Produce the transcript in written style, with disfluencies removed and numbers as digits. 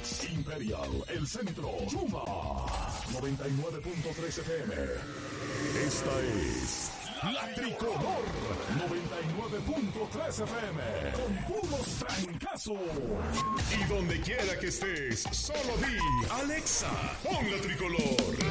Phoenix, Imperial, El Centro, Yuma, 99.3 FM. Esta es La Tricolor, 99.3 FM, con puros trancazos. Y donde quiera que estés, solo di, Alexa, pon La Tricolor.